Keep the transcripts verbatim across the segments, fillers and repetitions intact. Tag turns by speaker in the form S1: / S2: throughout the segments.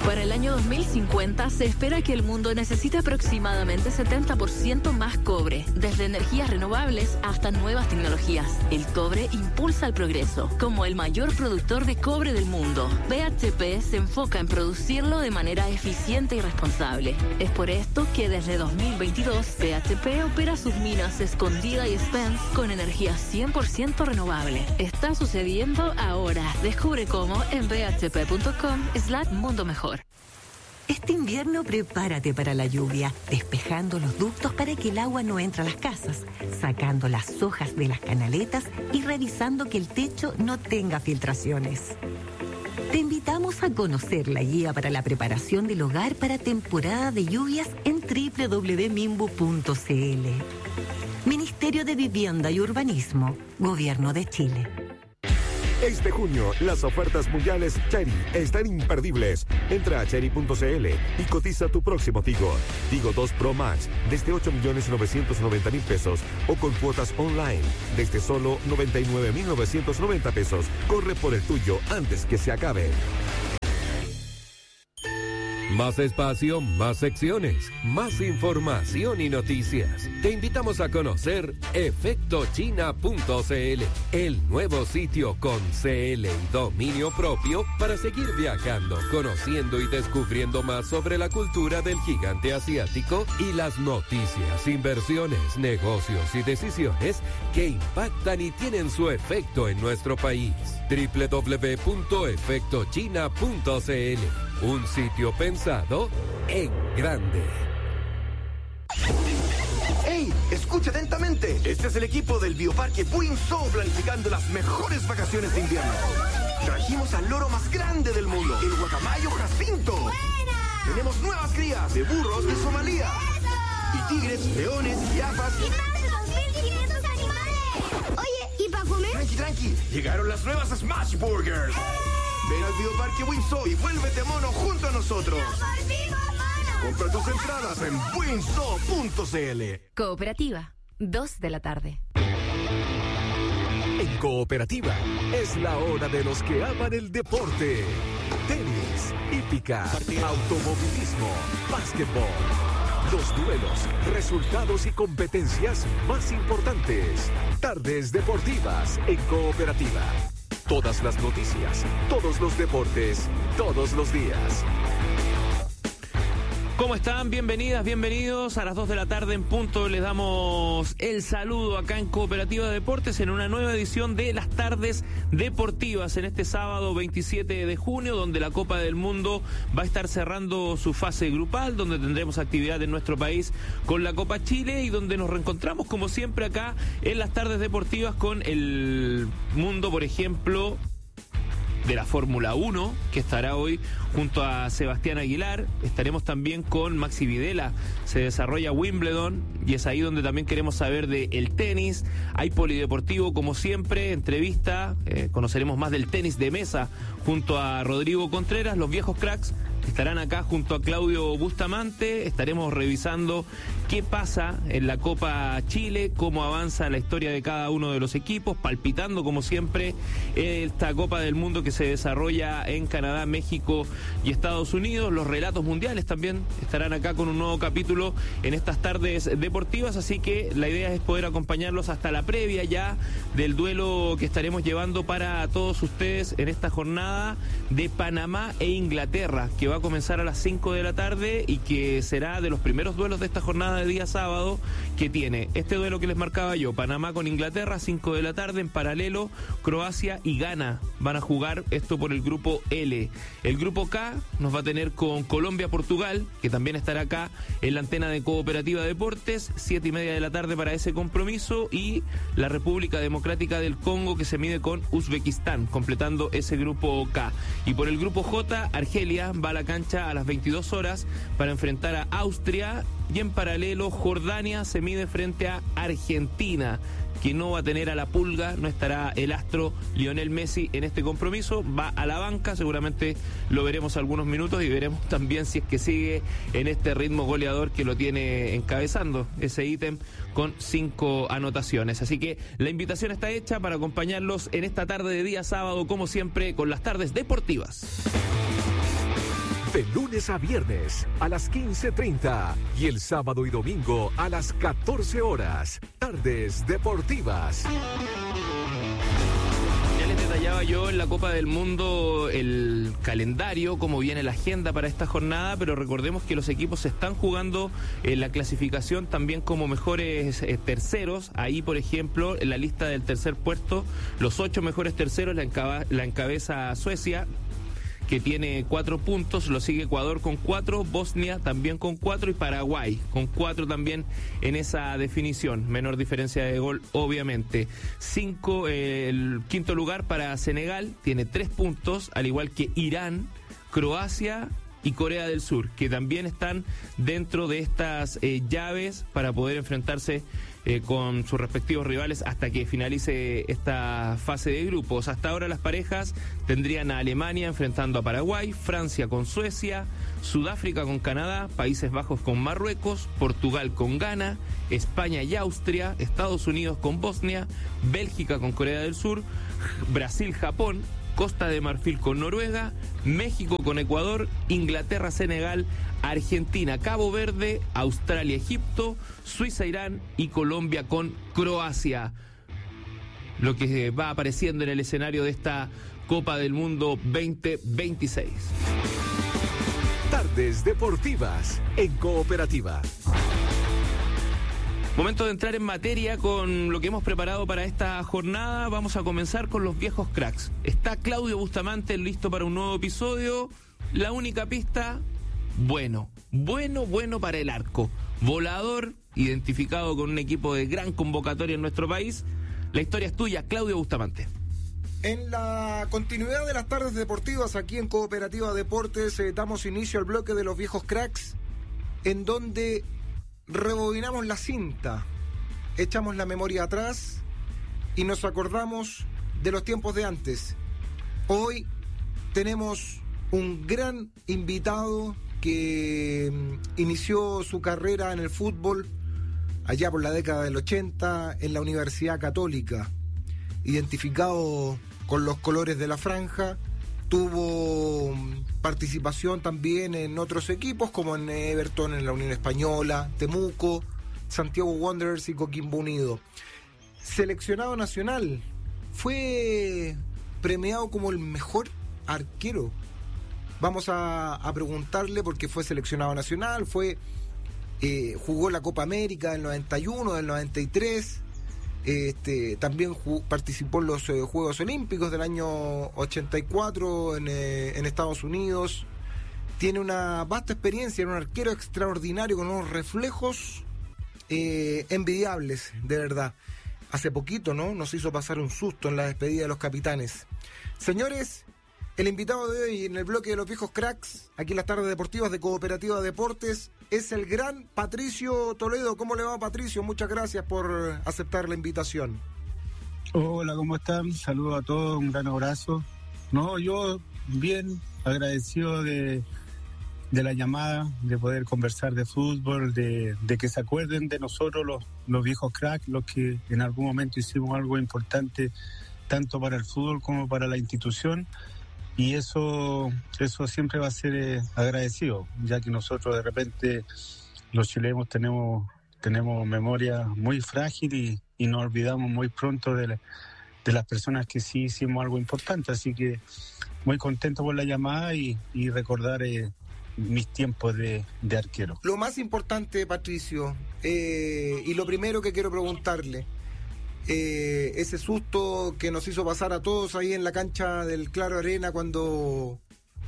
S1: Para el año dos mil cincuenta se espera que el mundo necesite aproximadamente setenta por ciento más cobre, desde energías renovables hasta nuevas tecnologías. El cobre impulsa el progreso. Como el mayor productor de cobre del mundo, B H P se enfoca en producirlo de manera eficiente y responsable. Es por esto que desde dos mil veintidós B H P opera sus minas Escondida y Spence con energía cien por ciento renovable. Está sucediendo ahora. Descubre cómo en b h p punto com slash mundo mejor.
S2: Este invierno prepárate para la lluvia, despejando los ductos para que el agua no entre a las casas, sacando las hojas de las canaletas y revisando que el techo no tenga filtraciones. Te invitamos a conocer la guía para la preparación del hogar para temporada de lluvias en doble u doble u doble u punto mimbu punto c l. Ministerio de Vivienda y Urbanismo, Gobierno de Chile.
S3: Este junio, las ofertas mundiales Chery están imperdibles. Entra a chery punto c l y cotiza tu próximo Tigo. Tigo dos Pro Max desde ocho millones novecientos noventa mil pesos o con cuotas online desde solo noventa y nueve mil novecientos noventa pesos. Corre por el tuyo antes que se acabe.
S4: Más espacio, más secciones, más información y noticias. Te invitamos a conocer efecto china punto c l, el nuevo sitio con C L y dominio propio para seguir viajando, conociendo y descubriendo más sobre la cultura del gigante asiático y las noticias, inversiones, negocios y decisiones que impactan y tienen su efecto en nuestro país. doble u doble u doble u punto efecto china punto c l, un sitio pensado en grande.
S5: ¡Ey! Escucha atentamente. Este es el equipo del Bioparque Buinzó planificando las mejores vacaciones de invierno. Trajimos al loro más grande del mundo, el guacamayo Jacinto.
S6: ¡Buena!
S5: Tenemos nuevas crías de burros de Somalia.
S6: ¡Eso!
S5: Y tigres, leones, jirafas.
S6: ¡Y más de dos mil quinientos animales! Oye, ¿y para comer?
S5: Tranqui, tranqui. Llegaron las nuevas Smash Burgers. ¡Eh! Ven al Bioparque Buinzó y vuélvete mono junto a nosotros.
S6: ¡Nos volvimos monos!
S5: Compra tus entradas en buinzó punto c l.
S1: Cooperativa, dos de la tarde.
S3: En Cooperativa es la hora de los que aman el deporte. Tenis, hípica, automovilismo, básquetbol. Los duelos, resultados y competencias más importantes. Tardes deportivas en Cooperativa. Todas las noticias, todos los deportes, todos los días.
S7: ¿Cómo están? Bienvenidas, bienvenidos. A las dos de la tarde en punto les damos el saludo acá en Cooperativa Deportes en una nueva edición de las Tardes Deportivas en este sábado veintisiete de junio, donde la Copa del Mundo va a estar cerrando su fase grupal, donde tendremos actividad en nuestro país con la Copa Chile y donde nos reencontramos como siempre acá en las Tardes Deportivas con el mundo, por ejemplo, de la Fórmula uno, que estará hoy junto a Sebastián Aguilar. Estaremos también con Maxi Videla. Se desarrolla Wimbledon y es ahí donde también queremos saber de el tenis. Hay polideportivo como siempre, entrevista, eh, conoceremos más del tenis de mesa junto a Rodrigo Contreras. Los viejos cracks estarán acá junto a Claudio Bustamante. Estaremos revisando qué pasa en la Copa Chile, cómo avanza la historia de cada uno de los equipos, palpitando como siempre esta Copa del Mundo que se desarrolla en Canadá, México y Estados Unidos. Los relatos mundiales también estarán acá con un nuevo capítulo en estas tardes deportivas, así que la idea es poder acompañarlos hasta la previa ya del duelo que estaremos llevando para todos ustedes en esta jornada de Panamá e Inglaterra, que va a comenzar a las cinco de la tarde y que será de los primeros duelos de esta jornada de día sábado, que tiene este duelo que les marcaba yo, Panamá con Inglaterra, cinco de la tarde. En paralelo, Croacia y Ghana van a jugar esto por el grupo L. El grupo K nos va a tener con Colombia-Portugal, que también estará acá en la antena de Cooperativa Deportes, siete y media de la tarde para ese compromiso, y la República Democrática del Congo, que se mide con Uzbekistán, completando ese grupo K. Y por el grupo J, Argelia va a la cancha a las veintidós horas para enfrentar a Austria, y en paralelo Jordania se mide frente a Argentina, que no va a tener a la pulga, no estará el astro Lionel Messi en este compromiso, va a la banca, seguramente lo veremos algunos minutos y veremos también si es que sigue en este ritmo goleador que lo tiene encabezando ese ítem con cinco anotaciones. Así que la invitación está hecha para acompañarlos en esta tarde de día sábado, como siempre, con las tardes deportivas.
S3: de lunes a viernes a las quince treinta y el sábado y domingo a las catorce horas. Tardes Deportivas.
S7: Ya les detallaba yo en la Copa del Mundo el calendario, cómo viene la agenda para esta jornada, pero recordemos que los equipos se están jugando en la clasificación también como mejores eh, terceros. Ahí, por ejemplo, en la lista del tercer puesto, los ocho mejores terceros la, encaba, la encabeza Suecia, que tiene cuatro puntos, lo sigue Ecuador con cuatro, Bosnia también con cuatro y Paraguay con cuatro también en esa definición. Menor diferencia de gol, obviamente. Cinco, eh, el quinto lugar para Senegal, tiene tres puntos, al igual que Irán, Croacia y Corea del Sur, que también están dentro de estas eh, llaves para poder enfrentarse eh, con sus respectivos rivales hasta que finalice esta fase de grupos. Hasta ahora las parejas tendrían a Alemania enfrentando a Paraguay, Francia con Suecia, Sudáfrica con Canadá, Países Bajos con Marruecos, Portugal con Ghana, España y Austria, Estados Unidos con Bosnia, Bélgica con Corea del Sur, Brasil, Japón, Costa de Marfil con Noruega, México con Ecuador, Inglaterra, Senegal, Argentina, Cabo Verde, Australia, Egipto, Suiza, Irán y Colombia con Croacia. Lo que va apareciendo en el escenario de esta Copa del Mundo veinte veintiséis.
S3: Tardes Deportivas en Cooperativa.
S7: Momento de entrar en materia con lo que hemos preparado para esta jornada. Vamos a comenzar con los viejos cracks. Está Claudio Bustamante listo para un nuevo episodio. La única pista, bueno, bueno, bueno para el arco. Volador, identificado con un equipo de gran convocatoria en nuestro país. La historia es tuya, Claudio Bustamante.
S8: En la continuidad de las tardes deportivas aquí en Cooperativa Deportes eh, damos inicio al bloque de los viejos cracks, en donde rebobinamos la cinta, echamos la memoria atrás y nos acordamos de los tiempos de antes. Hoy tenemos un gran invitado que inició su carrera en el fútbol allá por la década del ochenta en la Universidad Católica, identificado con los colores de la franja. Tuvo participación también en otros equipos como en Everton, en la Unión Española, Temuco, Santiago Wanderers y Coquimbo Unido. Seleccionado nacional, fue premiado como el mejor arquero. Vamos a, a preguntarle por qué fue seleccionado nacional. Fue eh, jugó la Copa América del noventa y uno, del noventa y tres. Este, también jugó, participó en los eh, Juegos Olímpicos del año ochenta y cuatro en, eh, en Estados Unidos. Tiene una vasta experiencia, era un arquero extraordinario con unos reflejos eh, envidiables, de verdad. Hace poquito, ¿no? Nos hizo pasar un susto en la despedida de los capitanes. Señores, el invitado de hoy en el bloque de los viejos cracks, aquí en las tardes deportivas de Cooperativa Deportes, es el gran Patricio Toledo. ¿Cómo le va, Patricio? Muchas gracias por aceptar la invitación.
S9: Hola, ¿cómo están? Saludos a todos, un gran abrazo. No, yo bien agradecido de, de la llamada, de poder conversar de fútbol, de, de que se acuerden de nosotros los, los viejos cracks, los que en algún momento hicimos algo importante tanto para el fútbol como para la institución. Y eso eso siempre va a ser eh, agradecido, ya que nosotros de repente los chilenos tenemos tenemos memoria muy frágil y, y nos olvidamos muy pronto de, la, de las personas que sí hicimos algo importante. Así que muy contento por la llamada y, y recordar eh, mis tiempos de, de arquero.
S8: Lo más importante, Patricio, eh, y lo primero que quiero preguntarle, Eh, ese susto que nos hizo pasar a todos ahí en la cancha del Claro Arena cuando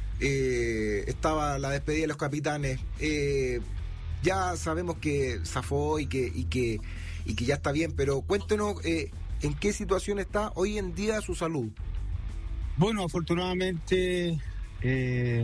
S8: eh, estaba la despedida de los capitanes. Eh, ya sabemos que zafó y que, y que, y que ya está bien, pero cuéntenos eh, en qué situación está hoy en día su salud.
S9: Bueno, afortunadamente eh,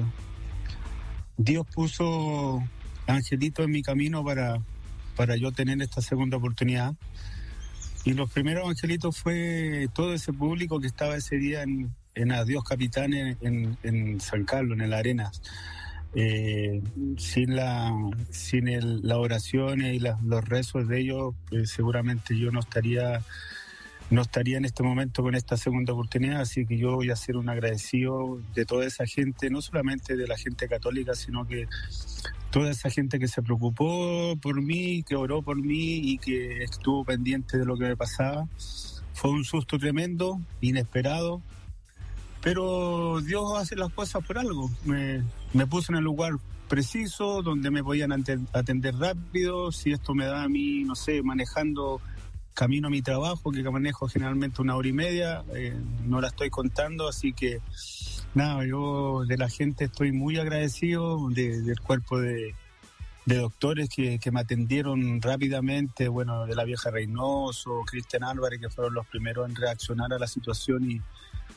S9: Dios puso angelitos en mi camino para, para yo tener esta segunda oportunidad. Y los primeros angelitos fue todo ese público que estaba ese día en, en Adiós Capitanes en, en San Carlos, en la arena. Eh, sin la sin el, las oraciones y la, los rezos de ellos, eh, seguramente yo no estaría no estaría en este momento con esta segunda oportunidad, así que yo voy a ser un agradecido de toda esa gente, no solamente de la gente católica, sino que toda esa gente que se preocupó por mí, que oró por mí y que estuvo pendiente de lo que me pasaba. Fue un susto tremendo, inesperado, pero Dios hace las cosas por algo. Me, me puso en el lugar preciso, donde me podían atender rápido. Si esto me da a mí, no sé, manejando camino a mi trabajo, que manejo generalmente una hora y media, eh, no la estoy contando, así que nada, yo de la gente estoy muy agradecido, de, del cuerpo de, de doctores que, que me atendieron rápidamente, bueno, de la vieja Reynoso, Cristian Álvarez, que fueron los primeros en reaccionar a la situación y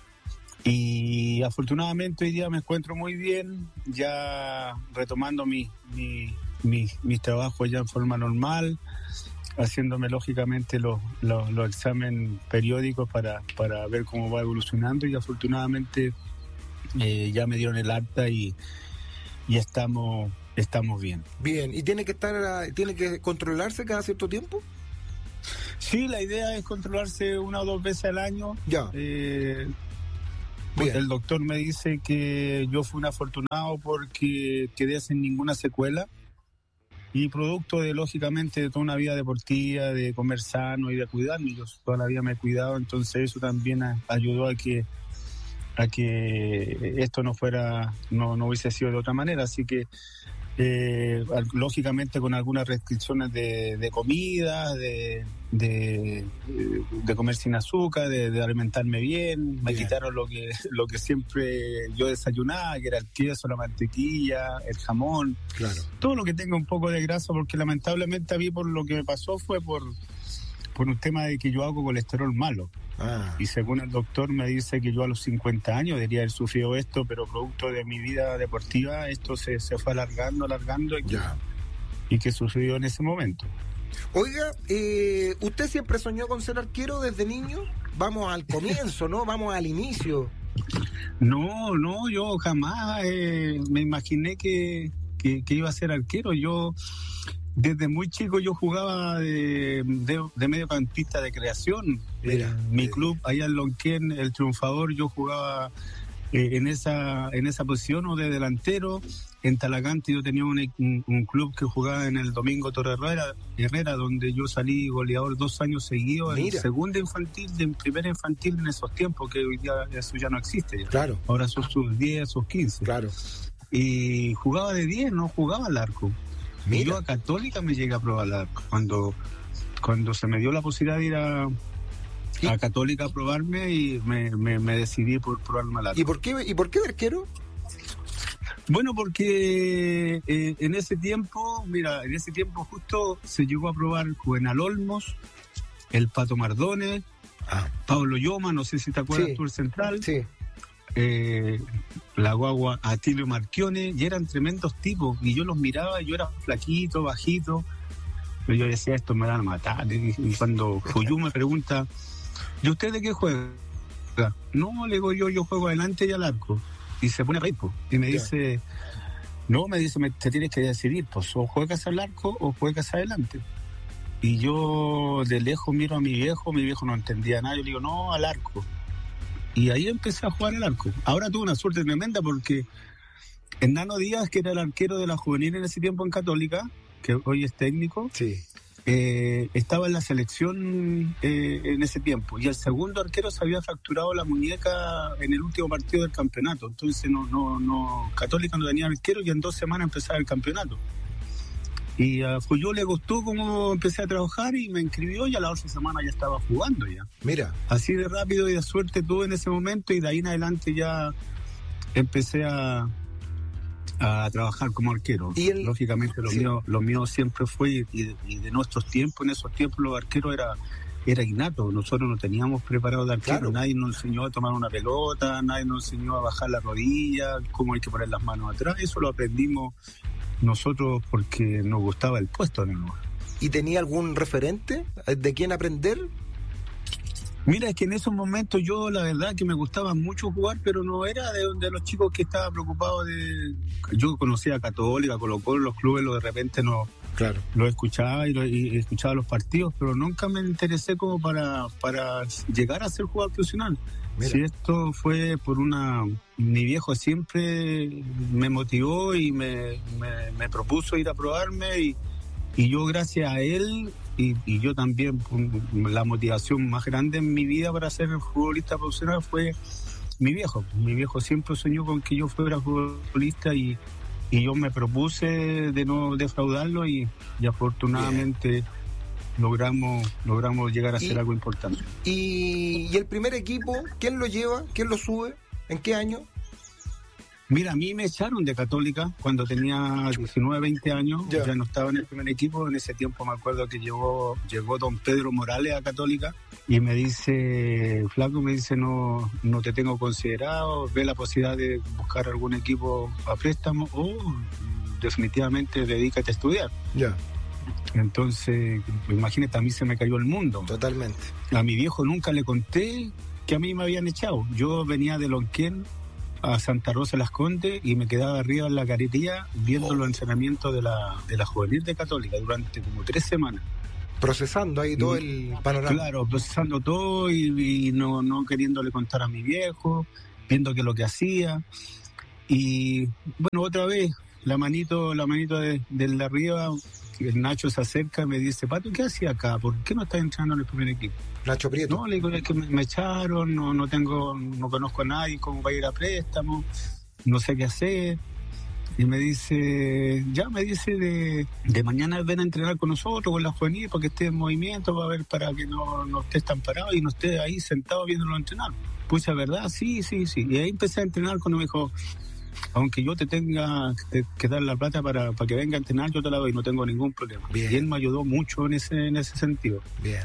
S9: Y afortunadamente hoy día me encuentro muy bien, ya retomando mi, mi, mi, mis trabajos ya en forma normal, haciéndome lógicamente los, los, los exámenes periódicos para, para ver cómo va evolucionando y afortunadamente eh, ya me dieron el alta y, y estamos, estamos bien.
S8: Bien, ¿y tiene que estar, tiene que controlarse cada cierto tiempo?
S9: Sí, la idea es controlarse una o dos veces al año.
S8: Ya.
S9: Eh, Bien. El doctor me dice que yo fui un afortunado porque quedé sin ninguna secuela y producto de, lógicamente, de toda una vida deportiva, de comer sano y de cuidarme. Yo toda la vida me he cuidado, entonces eso también a, ayudó a que a que esto no fuera, no, no hubiese sido de otra manera. Así que, eh, lógicamente, con algunas restricciones de, de comida, de, de, de comer sin azúcar, de, de alimentarme bien. Me bien. Quitaron lo que, lo que siempre yo desayunaba, que era el queso, la mantequilla, el jamón.
S8: Claro.
S9: Todo lo que tenga un poco de grasa, porque lamentablemente a mí por lo que me pasó fue por, por un tema de que yo hago colesterol malo. Ah. Y según el doctor me dice que yo a los cincuenta años debería haber sufrido esto, pero producto de mi vida deportiva esto se, se fue alargando, alargando y que, y que sucedió en ese momento.
S8: Oiga, eh, ¿usted siempre soñó con ser arquero desde niño? Vamos al comienzo, ¿no? Vamos al inicio.
S9: No, no, yo jamás eh, me imaginé que, que, que iba a ser arquero. Yo... Desde muy chico yo jugaba de, de, de mediocampista de creación. Mira, eh, mi mira. club allá en Lonquén, el Triunfador, yo jugaba eh, en esa en esa posición o de delantero. En Talagante yo tenía un, un, un club que jugaba en el Domingo Torre Herrera, Herrera, donde yo salí goleador dos años seguidos mira. en segunda infantil, en primera infantil en esos tiempos, que hoy día eso ya no existe. Ya.
S8: Claro.
S9: Ahora son sus diez, sus quince.
S8: Claro.
S9: Y jugaba de diez, no jugaba al arco. Mira. Yo a Católica me llegué a probar el arco. Cuando, cuando se me dio la posibilidad de ir a, a Católica a probarme y me, me, me decidí por probarme el arco.
S8: ¿Y por qué, y por qué de arquero?
S9: Bueno, porque eh, en ese tiempo, mira, en ese tiempo justo se llegó a probar Juvenal Olmos, el Pato Mardones, ah. Pablo Lloma, no sé si te acuerdas sí. tú, el central.
S8: Sí.
S9: Eh, la guagua Atilio Marchione, y eran tremendos tipos y yo los miraba, yo era flaquito, bajito, pero yo decía, esto me van a matar. Y cuando Fuyú me pregunta, ¿y usted de qué juega? No, le digo yo, yo juego adelante y al arco. Y se pone a reír, y me dice, no, me dice, me, te tienes que decidir, pues o juegas al arco o juegas adelante. Y yo de lejos miro a mi viejo, mi viejo no entendía nada, yo le digo, no, al arco. Y ahí empecé a jugar al arco. Ahora tuve una suerte tremenda porque Hernano Díaz, que era el arquero de la juvenil en ese tiempo en Católica, que hoy es técnico,
S8: sí.
S9: eh, estaba en la selección eh, en ese tiempo. Y el segundo arquero se había fracturado la muñeca en el último partido del campeonato. Entonces no, no, no, Católica no tenía arquero y en dos semanas empezaba el campeonato. Y a Fuyú le gustó cómo empecé a trabajar y me inscribió y a la otra semana ya estaba jugando ya.
S8: Mira.
S9: Así de rápido y de suerte tuve en ese momento y de ahí en adelante ya empecé a, a trabajar como arquero. ¿Y el... Lógicamente lo, sí. mío, lo mío siempre fue, y, y de nuestros tiempos, en esos tiempos los arqueros era, era innato. Nosotros no teníamos preparado de arquero. Claro. Nadie nos enseñó a tomar una pelota, nadie nos enseñó a bajar la rodilla, cómo hay que poner las manos atrás. Eso lo aprendimos nosotros porque nos gustaba el puesto en el lugar.
S8: ¿Y tenía algún referente de quién aprender?
S9: Mira, es que en esos momentos yo la verdad que me gustaba mucho jugar, pero no era de, de los chicos que estaba preocupado de... Yo conocía a Católica, Colo Colo, los clubes, lo de repente no,
S8: Claro.
S9: Lo escuchaba y, lo, y escuchaba los partidos, pero nunca me interesé como para, para llegar a ser jugador profesional. Mira. Si esto fue por una... Mi viejo siempre me motivó y me, me, me propuso ir a probarme y, y yo gracias a él y, y yo también, la motivación más grande en mi vida para ser futbolista profesional fue mi viejo. Mi viejo siempre soñó con que yo fuera futbolista y, y yo me propuse de no defraudarlo y, y afortunadamente... Bien. logramos logramos llegar a hacer algo importante.
S8: Y, ¿Y el primer equipo, quién lo lleva? ¿Quién lo sube? ¿En qué año?
S9: Mira, a mí me echaron de Católica cuando tenía diecinueve, veinte años, ya. ya no estaba en el primer equipo. En ese tiempo me acuerdo que llegó, llegó don Pedro Morales a Católica y me dice, flaco, me dice, no, no te tengo considerado, ve la posibilidad de buscar algún equipo a préstamo o definitivamente dedícate a estudiar.
S8: Ya.
S9: Entonces, imagínate, a mí se me cayó el mundo.
S8: Totalmente.
S9: A mi viejo nunca le conté que a mí me habían echado. Yo venía de Lonquén a Santa Rosa Las Condes y me quedaba arriba en la caretilla viendo oh. los entrenamientos de la, de la juvenil de Católica durante como tres semanas.
S8: Procesando ahí todo el panorama.
S9: Claro, procesando todo y, y no, no queriéndole contar a mi viejo, viendo que lo que hacía. Y bueno, otra vez, la manito, la manito de, del de arriba... El Nacho se acerca y me dice, Pato, ¿qué hacía acá? ¿Por qué no estás entrando en el primer equipo?
S8: Nacho Prieto.
S9: No, le digo, es que me, me echaron, no, no tengo, no conozco a nadie, cómo va a ir a préstamo, no sé qué hacer. Y me dice, ya me dice, de, de mañana ven a entrenar con nosotros, con la juvenil, para que esté en movimiento, va a ver para que no, no estés tan parado y no estés ahí sentado viéndolo entrenar. Pues la verdad, sí, sí, sí. Y ahí empecé a entrenar cuando me dijo, aunque yo te tenga que, que dar la plata para, para que venga a entrenar, yo te la doy, no tengo ningún problema. Bien. Y él me ayudó mucho en ese en ese sentido.
S8: Bien.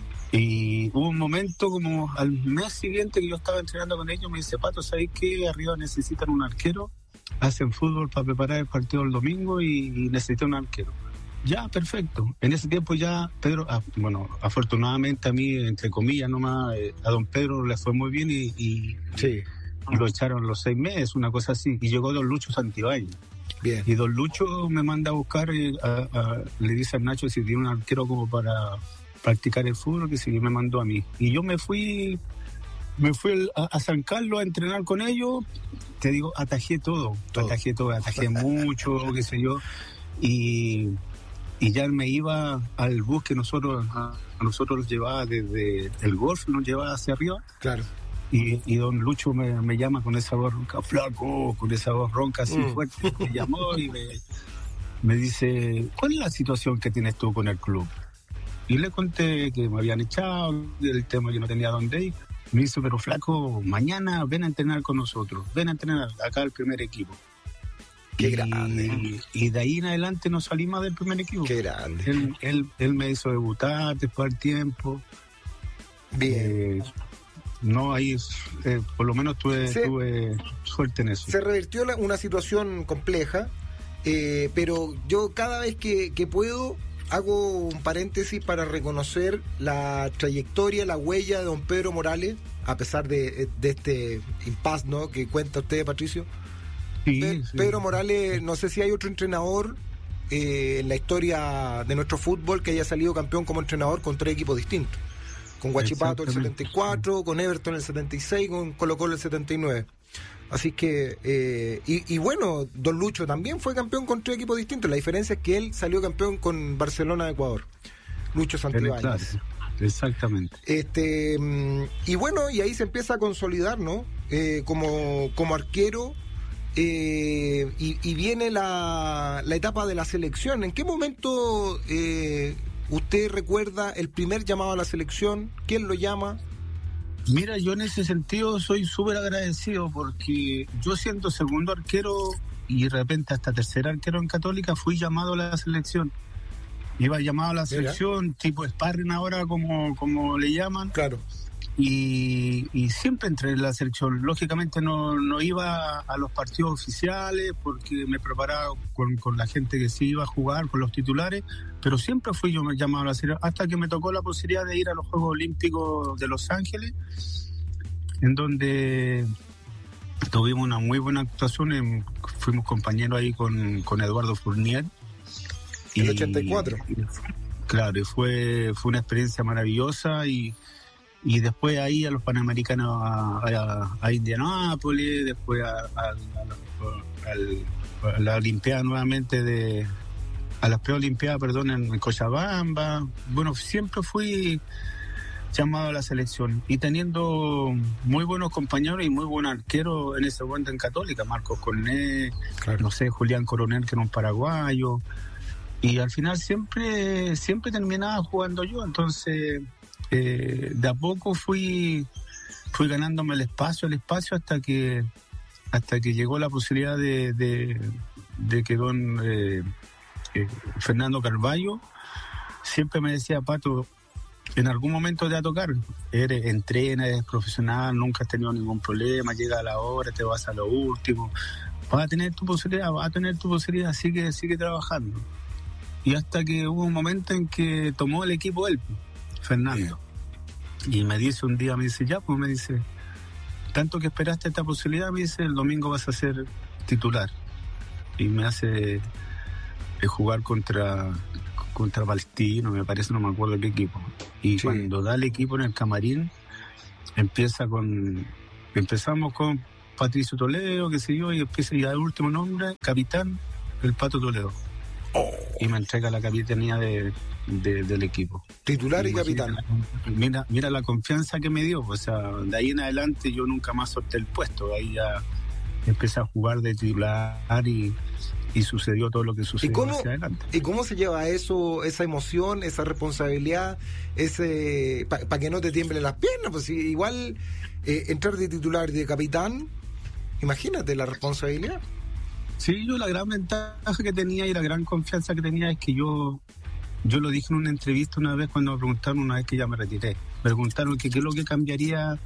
S9: Y hubo un momento como al mes siguiente que yo estaba entrenando con ellos, me dice, Pato, ¿sabes qué? Arriba necesitan un arquero, hacen fútbol para preparar el partido del domingo y, y necesitan un arquero. Ya, perfecto. En ese tiempo ya Pedro, ah, bueno, afortunadamente a mí, entre comillas nomás, eh, a don Pedro le fue muy bien y... y
S8: sí.
S9: Lo echaron los seis meses, una cosa así, y llegó don Lucho Santibáñez.
S8: Bien.
S9: Y don Lucho me manda a buscar, eh, a, a, le dice a Nacho si tiene un arquero como para practicar el fútbol, que sí, me mandó a mí. Y yo me fui, me fui a, a San Carlos a entrenar con ellos, te digo, atajé todo, todo. atajé todo, atajé mucho, qué sé yo, y, y ya me iba al bus que nosotros, a, a nosotros nos llevaba desde el golf, nos llevaba hacia arriba.
S8: Claro.
S9: Y, y don Lucho me, me llama con esa voz ronca, flaco, con esa voz ronca así mm. fuerte. Me llamó y me, me dice, ¿cuál es la situación que tienes tú con el club? Y le conté que me habían echado, el tema que no tenía dónde ir. Me dice, pero flaco, mañana ven a entrenar con nosotros, ven a entrenar acá al primer equipo.
S8: Qué
S9: y,
S8: grande.
S9: Y de ahí en adelante no salí más del primer equipo.
S8: Qué grande.
S9: Él, él, él me hizo debutar después del tiempo.
S8: Bien.
S9: Eh, No, ahí eh, por lo menos tuve,
S8: se,
S9: tuve suerte en eso.
S8: Se revirtió la, una situación compleja, eh, pero yo cada vez que, que puedo hago un paréntesis para reconocer la trayectoria, la huella de don Pedro Morales, a pesar de, de este impasse, ¿no?, que cuenta usted, Patricio.
S9: Sí,
S8: Pe-
S9: sí.
S8: Pedro Morales, no sé si hay otro entrenador eh, en la historia de nuestro fútbol que haya salido campeón como entrenador con tres equipos distintos. Con Huachipato el setenta y cuatro, con Everton el setenta y seis, con Colo Colo el setenta y nueve. Así que, eh, y, y bueno, don Lucho también fue campeón con tres equipos distintos. La diferencia es que él salió campeón con Barcelona de Ecuador. Lucho Santibáñez.
S9: Exactamente.
S8: Este, y bueno, y ahí se empieza a consolidar, ¿no? Eh, como, como arquero. Eh, y, y viene la, la etapa de la selección. ¿En qué momento eh, usted recuerda el primer llamado a la selección? ¿Quién lo llama?
S9: Mira, yo en ese sentido soy súper agradecido porque yo siendo segundo arquero y de repente hasta tercer arquero en Católica fui llamado a la selección. Iba llamado a la selección, Mira. tipo sparring ahora como, como le llaman.
S8: Claro.
S9: Y, y siempre entré en la selección. Lógicamente no, no iba a los partidos oficiales porque me preparaba con, con la gente que sí iba a jugar, con los titulares, pero siempre fui yo llamado a la selección hasta que me tocó la posibilidad de ir a los Juegos Olímpicos de Los Ángeles, en donde tuvimos una muy buena actuación. En, fuimos compañeros ahí con, con Eduardo Fournier
S8: El ochenta y cuatro.
S9: Y, claro, y fue, fue una experiencia maravillosa y, y después ahí a los Panamericanos a, a, a Indianápolis, después a, a, a, a, a la Olimpiada nuevamente de... a las preolimpiadas, perdón, en Cochabamba. Bueno, siempre fui llamado a la selección y teniendo muy buenos compañeros y muy buen arquero en ese momento en Católica, Marcos Cornet, claro. No sé, Julián Coronel, que era un paraguayo, y al final siempre siempre terminaba jugando yo, entonces eh, de a poco fui fui ganándome el espacio, el espacio hasta que hasta que llegó la posibilidad de, de, de que don eh, eh, Fernando Carvalho siempre me decía: Pato, en algún momento te va a tocar, eres entrena, eres profesional, nunca has tenido ningún problema, llega a la hora, te vas a lo último, vas a tener tu posibilidad, vas a tener tu posibilidad, sigue, sigue trabajando. Y hasta que hubo un momento en que tomó el equipo él, Fernando, y me dice un día, me dice, ya, pues me dice, tanto que esperaste esta posibilidad, me dice, el domingo vas a ser titular. Y me hace eh, jugar contra... contra Palestino, me parece, no me acuerdo qué equipo. Y sí, cuando da el equipo en el camarín, empieza con... Empezamos con Patricio Toledo, qué sé yo, y empieza, y al último nombre, capitán, el Pato Toledo. Oh. Y me entrega la capitanía de, de, del equipo.
S8: Titular y, y capitán.
S9: Mira, mira la confianza que me dio, o sea, de ahí en adelante yo nunca más solté el puesto, ahí ya empecé a jugar de titular y... y sucedió todo lo que sucedió.
S8: ¿Y cómo,
S9: hacia adelante.
S8: ¿Y cómo se lleva eso, esa emoción, esa responsabilidad, ese para pa que no te tiemblen las piernas? Pues si igual eh, entrar de titular y de capitán, imagínate la responsabilidad.
S9: Sí, yo la gran ventaja que tenía y la gran confianza que tenía es que yo yo lo dije en una entrevista una vez cuando me preguntaron, una vez que ya me retiré, me preguntaron que qué es lo que cambiaría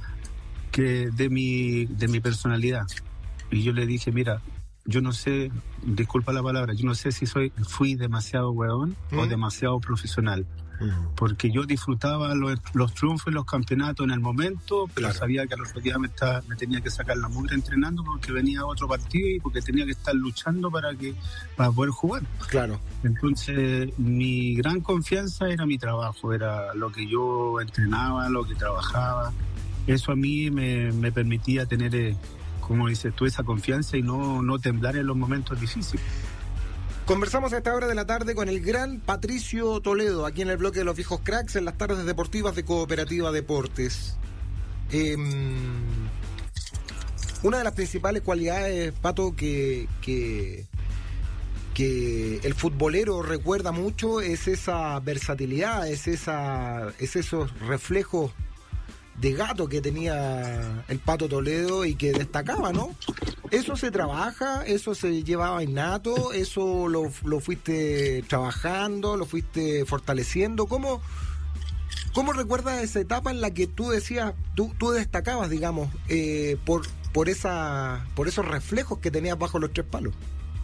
S9: que de mi de mi personalidad. Y yo le dije, mira, yo no sé, disculpa la palabra, yo no sé si soy fui demasiado hueón ¿Mm? o demasiado profesional. ¿Mm? Porque yo disfrutaba los, los triunfos y los campeonatos en el momento, pero claro, sabía que al otro día me, estaba, me tenía que sacar la mugre entrenando porque venía otro partido y porque tenía que estar luchando para que para poder jugar.
S8: Claro.
S9: Entonces, mi gran confianza era mi trabajo, era lo que yo entrenaba, lo que trabajaba. Eso a mí me, me permitía tener... Eh, como dices tú, esa confianza y no, no temblar en los momentos difíciles.
S8: Conversamos a esta hora de la tarde con el gran Patricio Toledo, aquí en el bloque de los viejos cracks, en las tardes deportivas de Cooperativa Deportes. Eh, una de las principales cualidades, Pato, que, que, que el futbolero recuerda mucho es esa versatilidad, es, esa, es esos reflejos de gato que tenía el Pato Toledo y que destacaba, ¿no? Eso se trabaja, eso se llevaba innato, eso lo, lo fuiste trabajando, lo fuiste fortaleciendo. ¿Cómo, cómo recuerdas esa etapa en la que tú decías, tú, tú destacabas, digamos, eh, por, por, esa, por esos reflejos que tenías bajo los tres palos?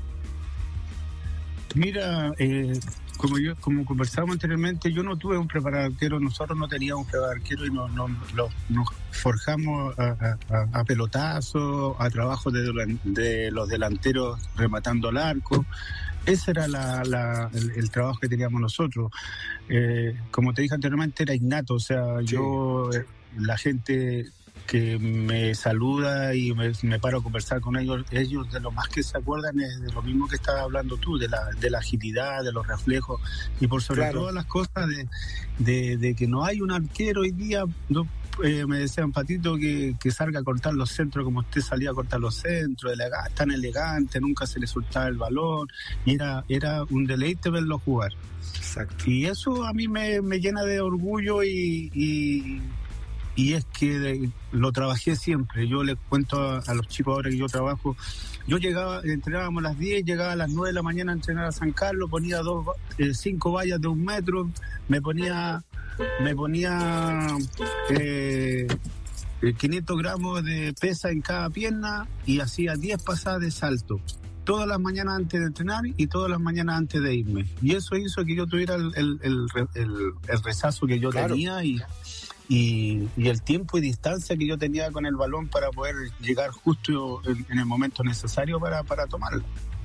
S9: Mira, eh, como yo como conversábamos anteriormente, yo no tuve un preparador arquero, nosotros no teníamos un preparador arquero y no, no, lo, nos forjamos a, a, a pelotazos, a trabajo de, de los delanteros rematando al arco. Ese era la, la, el, el trabajo que teníamos nosotros. Eh, como te dije anteriormente, era innato, o sea, sí. yo, eh, la gente que me saluda y me, me paro a conversar con ellos, ellos de lo más que se acuerdan es de lo mismo que estabas hablando tú, de la, de la agilidad, de los reflejos y por sobre claro. todo las cosas de, de, de que no hay un arquero hoy día. No, eh, me decían, Patito, que, que salga a cortar los centros como usted salía a cortar los centros, elegante, tan elegante, nunca se le soltaba el balón y era, era un deleite verlo jugar.
S8: Exacto.
S9: Y eso a mí me, me llena de orgullo y, y Y es que de, lo trabajé siempre. Yo les cuento a, a los chicos ahora que yo trabajo. Yo llegaba, entrenábamos a las diez, llegaba a las nueve de la mañana a entrenar a San Carlos, ponía dos, eh, cinco vallas de un metro, me ponía, me ponía eh, quinientos gramos de pesa en cada pierna y hacía diez pasadas de salto. Todas las mañanas antes de entrenar y todas las mañanas antes de irme. Y eso hizo que yo tuviera el, el, el, el, el rezazo que yo claro. tenía y... Y, y el tiempo y distancia que yo tenía con el balón para poder llegar justo en, en el momento necesario para, para tomarlo.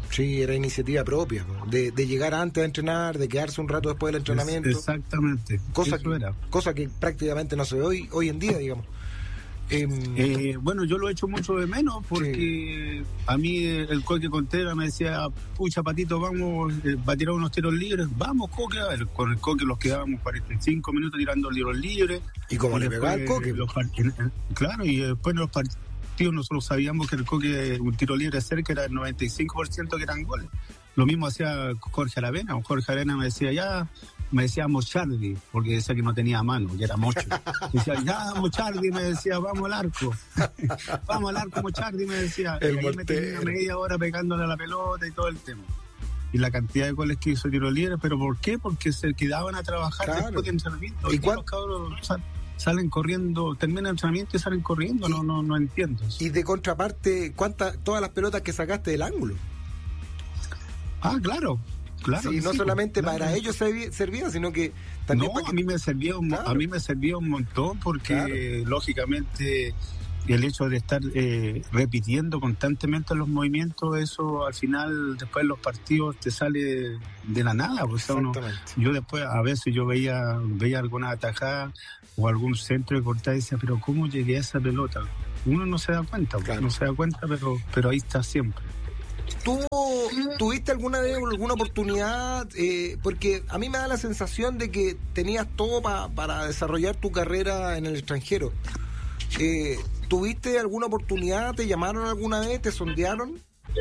S8: Sí, era iniciativa propia, de, de llegar antes a entrenar, de quedarse un rato después del entrenamiento.
S9: Es, exactamente.
S8: Cosa
S9: Eso
S8: que,
S9: era.
S8: cosa que prácticamente no se ve hoy, hoy en día, digamos. Eh,
S9: eh, bueno, yo lo he hecho mucho de menos porque sí. A mí el Coque Contreras me decía, pucha Patito, vamos eh, a tirar unos tiros libres. Vamos, Coque, a ver, con el Coque los quedábamos cuarenta y cinco minutos tirando tiros libres.
S8: ¿Y cómo le pegaba el Coque?
S9: Los, claro, y después en los partidos nosotros sabíamos que el Coque, un tiro libre cerca era el noventa y cinco por ciento que eran goles. Lo mismo hacía Jorge Aravena. Jorge Aravena me decía, ya, me decía Mochardi, porque decía que no tenía mano, que era mocho. Me decía, ya, Mochardi, me decía, vamos al arco. Vamos al arco, Mochardi, me decía.
S8: El
S9: y ahí me tenía media hora pegándole a la pelota y todo el tema. Y la cantidad de goles que hizo tiro libre, ¿pero por qué? Porque se quedaban a trabajar claro. después de entrenamiento.
S8: ¿Y
S9: cuántos los cabros sal, salen corriendo, terminan el entrenamiento y salen corriendo? Y, no, no, no entiendo.
S8: Y de contraparte, ¿cuántas, todas las pelotas que sacaste del ángulo?
S9: Ah, claro. Claro
S8: sí, no
S9: sí,
S8: solamente
S9: claro.
S8: para ellos servía, sino que también
S9: no,
S8: para que...
S9: a mí me servía un, claro. a mí me servía un montón porque claro. lógicamente el hecho de estar eh, repitiendo constantemente los movimientos, eso al final después de los partidos te sale de la nada. Pues, uno, yo después a veces yo veía veía alguna atajada o algún centro de cortada y decía, pero ¿cómo llegué a esa pelota? Uno no se da cuenta, claro. no se da cuenta, pero pero ahí está siempre.
S8: ¿Tú tuviste alguna vez alguna oportunidad? Eh, porque a mí me da la sensación de que tenías todo pa, para desarrollar tu carrera en el extranjero. Eh, ¿Tuviste alguna oportunidad? ¿Te llamaron alguna vez? ¿Te sondearon?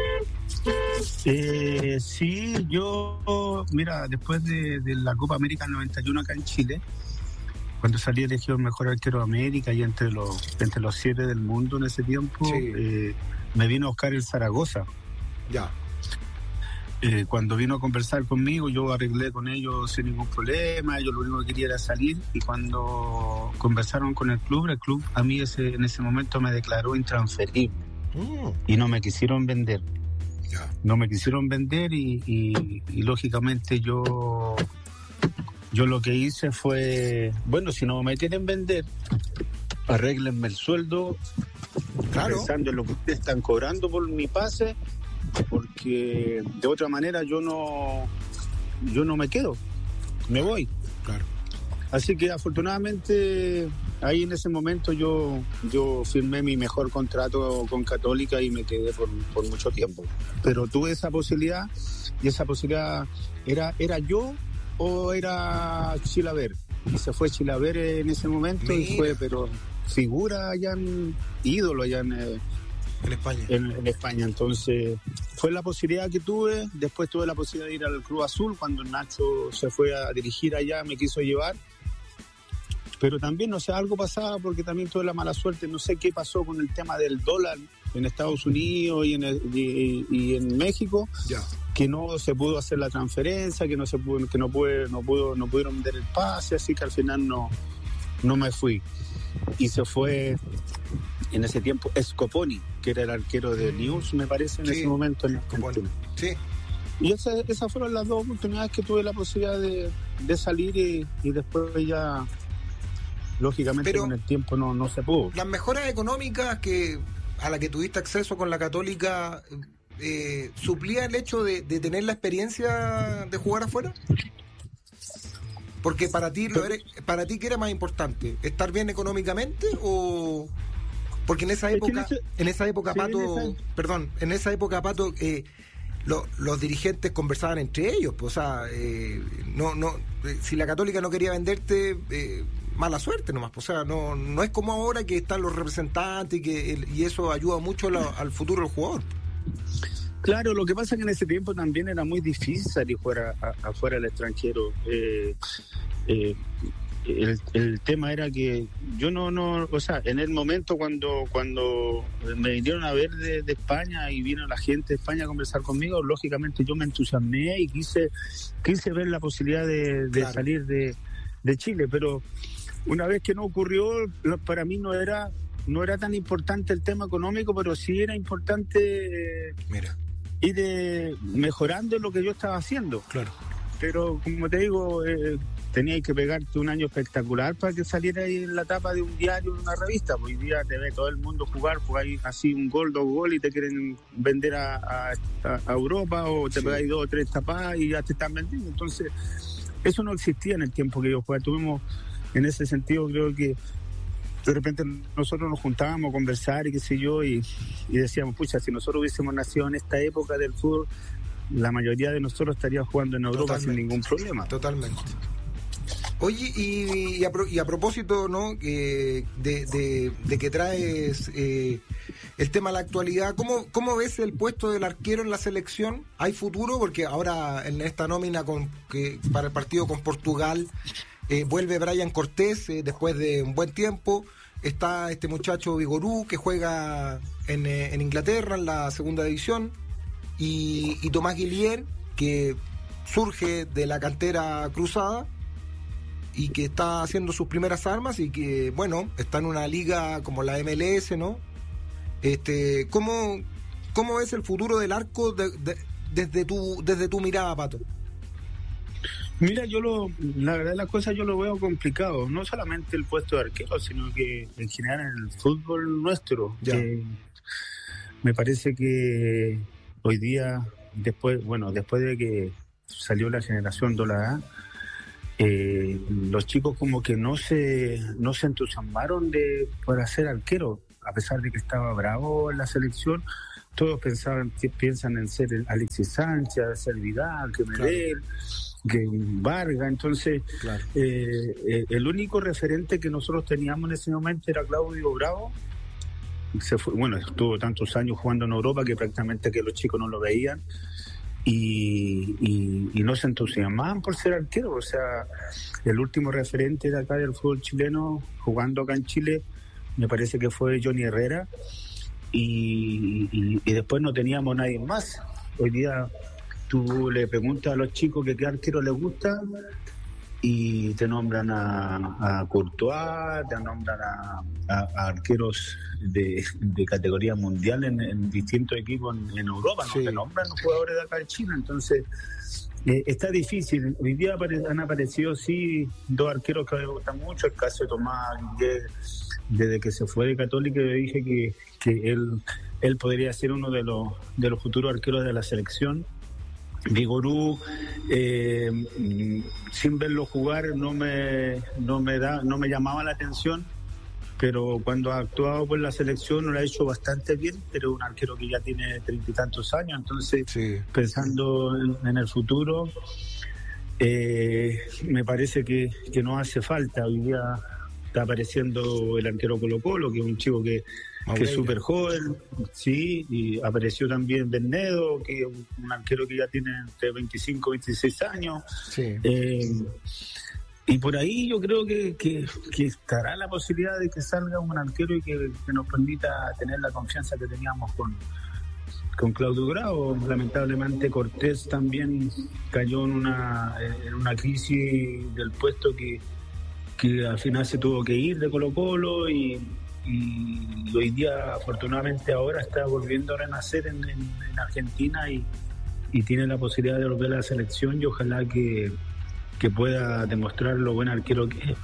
S9: Eh, sí, yo, mira, después de, de la Copa América noventa y uno acá en Chile, cuando salí elegido el mejor arquero de América y entre los entre los siete del mundo en ese tiempo, sí. eh, me vino a buscar el Zaragoza.
S8: Ya.
S9: Eh, cuando vino a conversar conmigo, yo arreglé con ellos sin ningún problema. Ellos lo único que querían era salir. Y cuando conversaron con el club, el club a mí ese, en ese momento me declaró intransferible. Mm. Y no me quisieron vender.
S8: Ya.
S9: No me quisieron vender y, y, y lógicamente yo, yo lo que hice fue, bueno, si no me quieren vender, arréglenme el sueldo. Claro. Pensando en lo que ustedes están cobrando por mi pase, porque de otra manera yo no yo no me quedo, me voy.
S8: Claro.
S9: Así que afortunadamente ahí en ese momento yo yo firmé mi mejor contrato con Católica y me quedé por, por mucho tiempo. Pero tuve esa posibilidad y esa posibilidad era era yo o era Chilaver. Y se fue Chilaver en ese momento. Mira. Y fue, pero figura allá en ídolo allá en eh,
S8: En España.
S9: En, en España, entonces fue la posibilidad que tuve. Después tuve la posibilidad de ir al Cruz Azul cuando Nacho se fue a dirigir allá, me quiso llevar. Pero también, no sé, algo pasaba porque también tuve la mala suerte, no sé qué pasó con el tema del dólar en Estados Unidos y en, el, y, y en México,
S8: ya.
S9: que no se pudo hacer la transferencia, que no se pudo, que no pude, no pudo, no pudieron vender el pase, así que al final no, no me fui. Y se fue en ese tiempo Scoponi, que era el arquero de News, me parece, en sí, ese momento en Argentina.
S8: Sí.
S9: Y esa, esas fueron las dos oportunidades que tuve la posibilidad de, de salir y, y después ya, lógicamente, pero con el tiempo no, no se pudo.
S8: Las mejoras económicas que a las que tuviste acceso con la Católica, eh, ¿suplía el hecho de, de tener la experiencia de jugar afuera? Porque para ti, lo eres, para ti, ¿qué era más importante? ¿Estar bien económicamente o...? Porque en esa época, es que en, ese, en esa época, sí, Pato, en esa... perdón, en esa época, Pato, eh, lo, los dirigentes conversaban entre ellos, pues, o sea, eh, no, no, eh, si la Católica no quería venderte, eh, mala suerte nomás, pues, o sea, no, no es como ahora que están los representantes y que el, y eso ayuda mucho la, al futuro del jugador.
S9: Claro, lo que pasa es que en ese tiempo también era muy difícil salir fuera, a, afuera del extranjero. Eh, eh, El, el tema era que yo no, no, o sea, en el momento cuando cuando me vinieron a ver de, de España y vino la gente de España a conversar conmigo, lógicamente yo me entusiasmé y quise quise ver la posibilidad de, de claro. salir de, de Chile, pero una vez que no ocurrió, para mí no era no era tan importante el tema económico, pero sí era importante
S8: Mira.
S9: ir eh, mejorando lo que yo estaba haciendo.
S8: Claro.
S9: Pero como te digo, eh, tenías que pegarte un año espectacular para que saliera ahí en la tapa de un diario, en una revista. Hoy día te ve todo el mundo jugar, pues hay así un gol, dos goles y te quieren vender a, a, a Europa, o te sí. pegáis dos o tres tapadas y ya te están vendiendo. Entonces, eso no existía en el tiempo que yo jugaba. Tuvimos, en ese sentido, creo que de repente nosotros nos juntábamos a conversar y qué sé yo, y, y decíamos, pucha, si nosotros hubiésemos nacido en esta época del fútbol, la mayoría de nosotros estaría jugando en Europa totalmente, sin ningún problema.
S8: Totalmente. Oye, y, y, a, y a propósito, ¿no? Eh, de, de, de que traes eh, el tema de la actualidad, ¿cómo, ¿cómo ves el puesto del arquero en la selección? ¿Hay futuro? Porque ahora en esta nómina con que para el partido con Portugal eh, vuelve Brian Cortés eh, después de un buen tiempo. Está este muchacho Vigorú que juega en, eh, en Inglaterra en la segunda división, y, y Tomás Guillier, que surge de la cantera cruzada y que está haciendo sus primeras armas y que, bueno, está en una liga como la M L S, ¿no? Este, ¿cómo, cómo es el futuro del arco de, de, desde tu desde tu mirada, Pato?
S9: Mira, yo lo, la verdad de las cosas yo lo veo complicado, no solamente el puesto de arquero, sino que en general en el fútbol nuestro. Que me parece que hoy día, después, bueno, después de que salió la generación Dola, eh, los chicos como que no se no se entusiasmaron de para ser arquero, a pesar de que estaba Bravo en la selección. Todos pensaban, piensan en ser Alexis Sánchez, ser Vidal, que Medel, claro, que Vargas. Entonces, claro, eh, eh, el único referente que nosotros teníamos en ese momento era Claudio Bravo. Se fue, bueno, estuvo tantos años jugando en Europa que prácticamente que los chicos no lo veían. Y, y, y no se entusiasmaban por ser arquero. O sea, el último referente de acá del fútbol chileno jugando acá en Chile me parece que fue Johnny Herrera, y, y, y después no teníamos nadie más. Hoy día tú le preguntas a los chicos que qué arquero les gusta y te nombran a, a Courtois, te nombran a, a, a arqueros de, de categoría mundial en, en distintos equipos en, en Europa, sí, no te nombran jugadores de acá de China. Entonces eh, está difícil. Hoy día apare, han aparecido sí dos arqueros que me gustan mucho. El caso de Tomás Guillier, desde que se fue de Católica, yo dije que, que él, él podría ser uno de los, de los futuros arqueros de la selección. Vigorú, eh, sin verlo jugar no me no me da no me llamaba la atención, pero cuando ha actuado por la selección lo ha hecho bastante bien, pero un arquero que ya tiene treinta y tantos años. Entonces, sí, pensando en, en el futuro, eh, me parece que, que no hace falta. Hoy día está apareciendo el arquero Colo Colo, que es un chico que que es súper joven, sí, y apareció también Bernedo, que es un, un arquero que ya tiene entre veinticinco y veintiséis años. Sí. Eh, y por ahí yo creo que, que, que estará la posibilidad de que salga un arquero y que, que nos permita tener la confianza que teníamos con, con Claudio Bravo. Lamentablemente Cortés también cayó en una, en una crisis del puesto que, que al final se tuvo que ir de Colo Colo, y y hoy día afortunadamente ahora está volviendo a renacer en, en, en Argentina y, y tiene la posibilidad de volver a la selección, y ojalá que, que pueda demostrar lo buen arquero que es.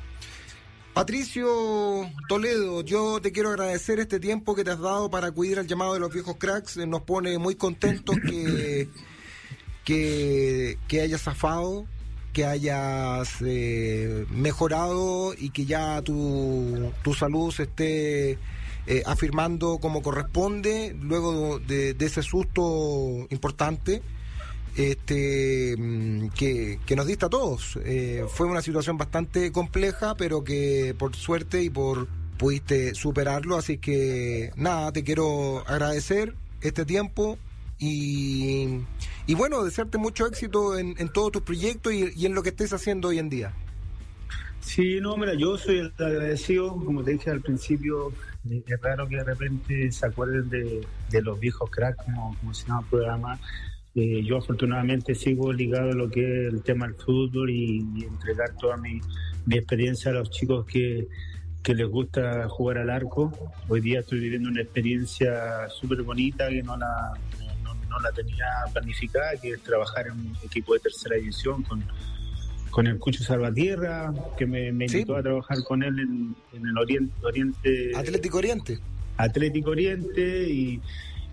S8: Patricio Toledo, yo te quiero agradecer este tiempo que te has dado para acudir al llamado de los viejos cracks. Nos pone muy contentos que, que, que hayas zafado, que hayas eh, mejorado y que ya tu, tu salud se esté eh, afirmando como corresponde luego de, de ese susto importante este que, que nos diste a todos. Eh, fue una situación bastante compleja, pero que por suerte y por pudiste superarlo, así que nada, te quiero agradecer este tiempo. Y, y bueno, desearte mucho éxito en, en todos tus proyectos y, y en lo que estés haciendo hoy en día.
S9: Sí, no, mira, yo soy el agradecido, como te dije al principio, es raro que de repente se acuerden de, de los viejos cracks, como, como se llama el programa. Eh, yo afortunadamente sigo ligado a lo que es el tema del fútbol y, y entregar toda mi, mi experiencia a los chicos que, que les gusta jugar al arco. Hoy día estoy viviendo una experiencia súper bonita que no la... no la tenía planificada, que es trabajar en un equipo de tercera división con, con el Cucho Salvatierra, que me, me invitó sí. a trabajar con él en, en el Oriente, Oriente
S8: Atlético Oriente.
S9: Atlético Oriente, y,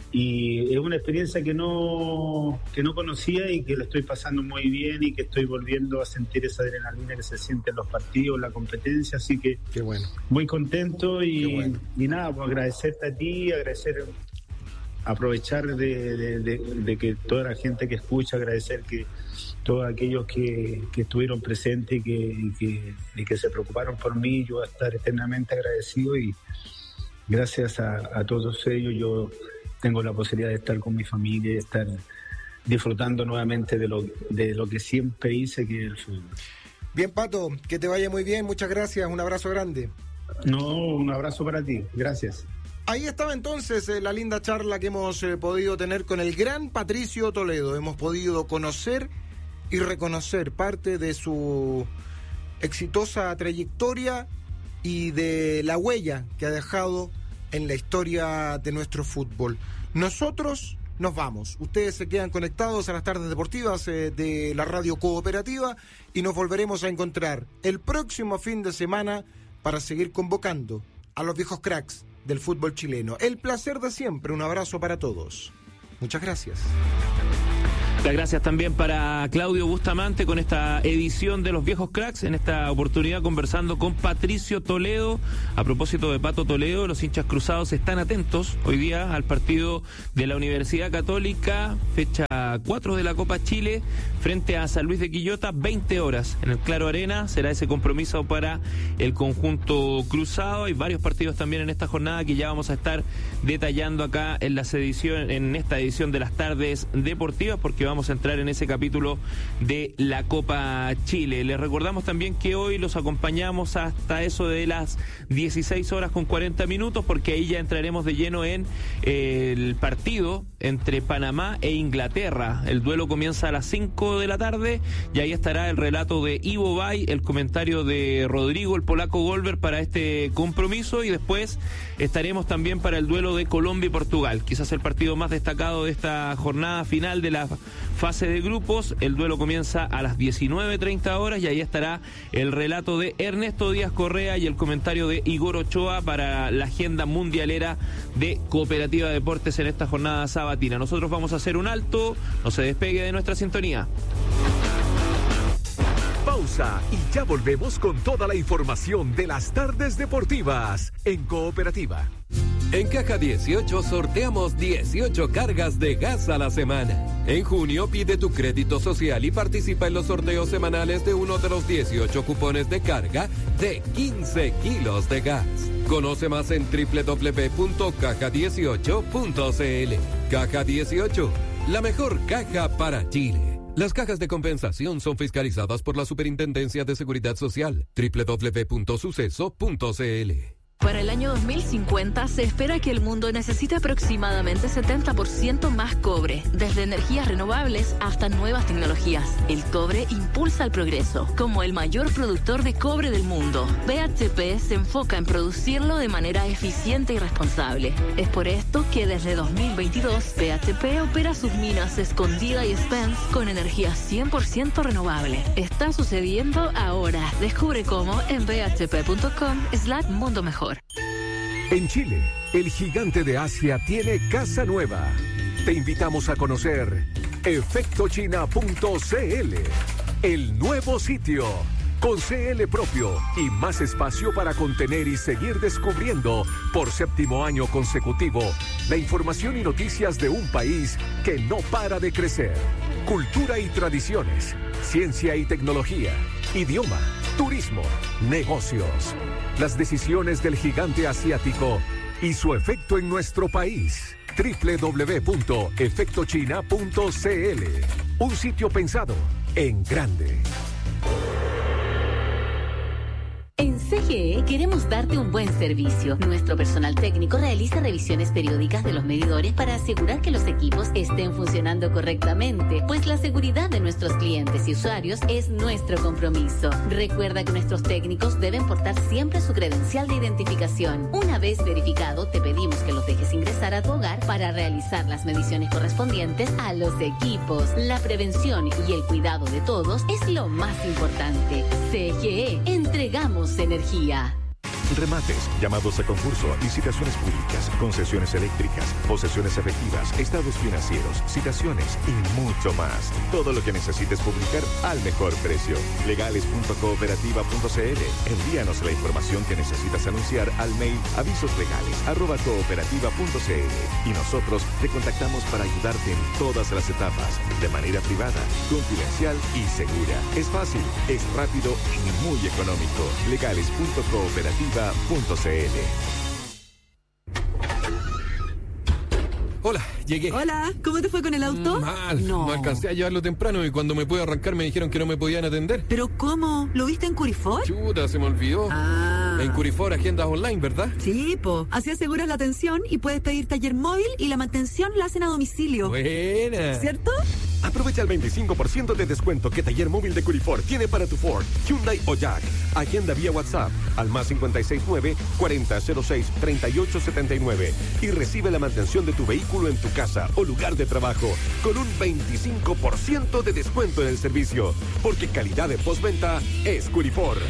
S9: y es una experiencia que no, que no conocía y que la estoy pasando muy bien y que estoy volviendo a sentir esa adrenalina que se siente en los partidos, la competencia, así que
S8: Qué bueno.
S9: muy contento y,
S8: bueno.
S9: y nada, pues agradecerte a ti, agradecer, aprovechar de, de, de, de que toda la gente que escucha, agradecer que todos aquellos que, que estuvieron presentes y que, y, que, y que se preocuparon por mí, yo voy a estar eternamente agradecido y gracias a, a todos ellos yo tengo la posibilidad de estar con mi familia y de estar disfrutando nuevamente de lo, de lo que siempre hice, que es el fútbol.
S8: Bien, Pato, que te vaya muy bien, muchas gracias, un abrazo grande.
S9: No, un abrazo para ti, gracias.
S8: Ahí estaba entonces eh, la linda charla que hemos eh, podido tener con el gran Patricio Toledo. Hemos podido conocer y reconocer parte de su exitosa trayectoria y de la huella que ha dejado en la historia de nuestro fútbol. Nosotros nos vamos. Ustedes se quedan conectados a las tardes deportivas eh, de la Radio Cooperativa y nos volveremos a encontrar el próximo fin de semana para seguir convocando a los viejos cracks del fútbol chileno. El placer de siempre. Un abrazo para todos. Muchas gracias.
S7: Las gracias también para Claudio Bustamante con esta edición de Los Viejos Cracks, en esta oportunidad conversando con Patricio Toledo. A propósito de Pato Toledo, los hinchas cruzados están atentos hoy día al partido de la Universidad Católica, fecha cuatro de la Copa Chile, frente a San Luis de Quillota, veinte horas en el Claro Arena. Será ese compromiso para el conjunto cruzado. Hay varios partidos también en esta jornada que ya vamos a estar detallando acá en las ediciones, en esta edición de las tardes deportivas, porque vamos a entrar en ese capítulo de la Copa Chile. Les recordamos también que hoy los acompañamos hasta eso de las dieciséis horas con cuarenta minutos, porque ahí ya entraremos de lleno en eh, el partido entre Panamá e Inglaterra. El duelo comienza a las cinco de la tarde y ahí estará el relato de Ivo Bay, el comentario de Rodrigo, el polaco Goldberg, para este compromiso, y después estaremos también para el duelo de Colombia y Portugal, quizás el partido más destacado de esta jornada final de la fase de grupos. El duelo comienza a las diecinueve treinta horas y ahí estará el relato de Ernesto Díaz Correa y el comentario de Igor Ochoa para la agenda mundialera de Cooperativa Deportes en esta jornada sabatina. Nosotros vamos a hacer un alto, no se despegue de nuestra sintonía.
S3: Pausa y ya volvemos con toda la información de las tardes deportivas en Cooperativa.
S4: En Caja dieciocho sorteamos dieciocho cargas de gas a la semana. En junio pide tu crédito social y participa en los sorteos semanales de uno de los dieciocho cupones de carga de quince kilos de gas. Conoce más en doble u doble u doble u punto caja dieciocho punto c l. Caja dieciocho, la mejor caja para Chile. Las cajas de compensación son fiscalizadas por la Superintendencia de Seguridad Social. doble u doble u doble u punto suceso punto c l.
S1: Para el año dos mil cincuenta se espera que el mundo necesite aproximadamente setenta por ciento más cobre, desde energías renovables hasta nuevas tecnologías. El cobre impulsa el progreso. Como el mayor productor de cobre del mundo, B H P se enfoca en producirlo de manera eficiente y responsable. Es por esto que desde dos mil veintidós B H P opera sus minas Escondida y Spence con energía cien por ciento renovable. Está sucediendo ahora. Descubre cómo en b h p punto com slash mundo mejor.
S3: En Chile, el gigante de Asia tiene casa nueva. Te invitamos a conocer efecto china punto c l, el nuevo sitio con C L propio y más espacio para contener y seguir descubriendo por séptimo año consecutivo la información y noticias de un país que no para de crecer. Cultura y tradiciones, ciencia y tecnología, idioma, turismo, negocios. Las decisiones del gigante asiático y su efecto en nuestro país. doble u doble u doble u punto efecto china punto c l. Un sitio pensado en grande.
S10: En
S1: C G E queremos darte un buen servicio. Nuestro personal técnico realiza revisiones periódicas de los medidores para asegurar que los equipos estén funcionando correctamente, pues la seguridad de nuestros clientes y usuarios es nuestro compromiso. Recuerda que nuestros técnicos deben portar siempre su credencial de identificación. Una vez verificado, te pedimos que los dejes ingresar a tu hogar para realizar las mediciones correspondientes a los equipos. La prevención y el cuidado de todos es lo más importante. C G E, entregamos energía.
S10: Remates, llamados a concurso, licitaciones públicas, concesiones eléctricas, posesiones efectivas, estados financieros, citaciones y mucho más. Todo lo que necesites publicar al mejor precio. legales punto cooperativa punto c l. Envíanos la información que necesitas anunciar al mail avisoslegales arroba cooperativa punto c l y nosotros te contactamos para ayudarte en todas las etapas, de manera privada, confidencial y segura. Es fácil, es rápido y muy económico. legales punto cooperativa punto c l.
S4: Hola, llegué.
S11: Hola, ¿cómo te fue con el auto?
S4: Mal,
S11: no.
S4: no alcancé a llevarlo temprano y cuando me pude arrancar me dijeron que no me podían atender.
S11: ¿Pero cómo? ¿Lo viste en Curifor?
S4: Chuta, se me olvidó.
S11: Ah.
S4: En Curifor, agendas online, ¿verdad?
S11: Sí, po. Así aseguras la atención y puedes pedir taller móvil y la mantención la hacen a domicilio.
S4: Buena.
S11: ¿Cierto?
S10: Aprovecha el veinticinco por ciento de descuento que Taller Móvil de Curifor tiene para tu Ford, Hyundai o Jack. Agenda vía WhatsApp al más cinco seis nueve, cuarenta cero seis, treinta y ocho setenta y nueve y recibe la mantención de tu vehículo en tu casa o lugar de trabajo con un veinticinco por ciento de descuento en el servicio, porque calidad de postventa es Curifor.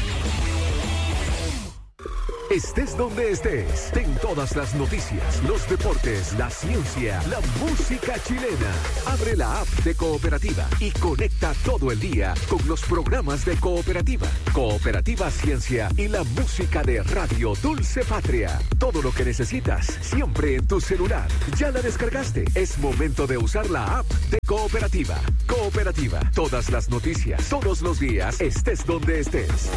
S3: Estés donde estés, ten todas las noticias, los deportes, la ciencia, la música chilena. Abre la app de Cooperativa y conecta todo el día con los programas de Cooperativa, Cooperativa Ciencia y la música de Radio Dulce Patria. Todo lo que necesitas, siempre en tu celular. ¿Ya la descargaste? Es momento de usar la app de Cooperativa. Cooperativa, todas las noticias, todos los días, estés donde estés.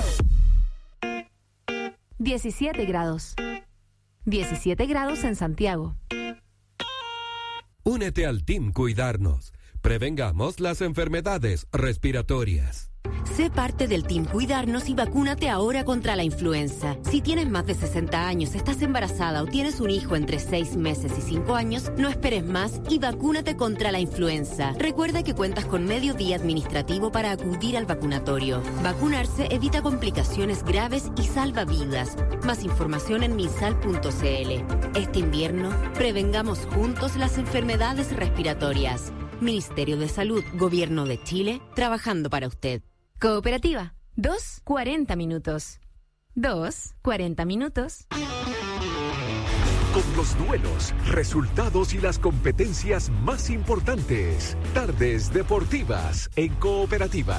S12: diecisiete grados. diecisiete grados en Santiago.
S4: Únete al Team Cuidarnos. Prevengamos las enfermedades respiratorias.
S13: Sé parte del Team Cuidarnos y vacúnate ahora contra la influenza. Si tienes más de sesenta años, estás embarazada o tienes un hijo entre seis meses y cinco años, no esperes más y vacúnate contra la influenza. Recuerda que cuentas con medio día administrativo para acudir al vacunatorio. Vacunarse evita complicaciones graves y salva vidas. Más información en minsal punto c l. Este invierno, prevengamos juntos las enfermedades respiratorias. Ministerio de Salud, Gobierno de Chile, trabajando para usted.
S12: Cooperativa, dos cuarenta minutos. dos cuarenta minutos.
S3: Con los duelos, resultados y las competencias más importantes. Tardes deportivas en Cooperativa.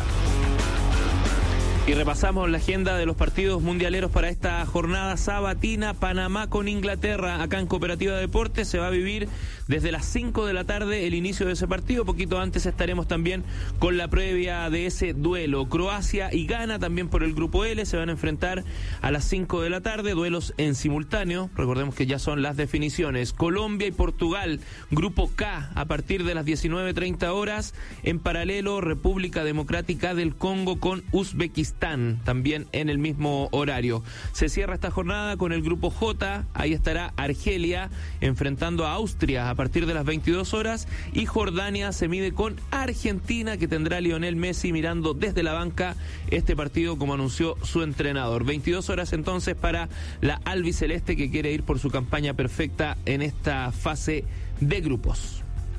S7: Y repasamos la agenda de los partidos mundialeros para esta jornada sabatina. Panamá con Inglaterra, acá en Cooperativa Deportes. Se va a vivir desde las cinco de la tarde el inicio de ese partido. Poquito antes estaremos también con la previa de ese duelo. Croacia y Ghana también por el grupo L se van a enfrentar a las cinco de la tarde. Duelos en simultáneo. Recordemos que ya son las definiciones. Colombia y Portugal, grupo K, a partir de las diecinueve treinta horas. En paralelo, República Democrática del Congo con Uzbekistán, también en el mismo horario. Se cierra esta jornada con el grupo J. Ahí estará Argelia enfrentando a Austria a partir de las veintidós horas, y Jordania se mide con Argentina, que tendrá a Lionel Messi mirando desde la banca este partido, como anunció su entrenador. veintidós horas entonces para la albiceleste, que quiere ir por su campaña perfecta en esta fase de grupos.